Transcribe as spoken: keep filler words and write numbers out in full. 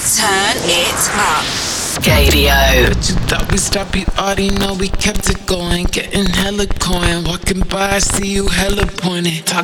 Turn it up. Gadio. But you thought we stopped, you already know we kept it going. Getting hella coin, walking by, I see you hella pointed. Talk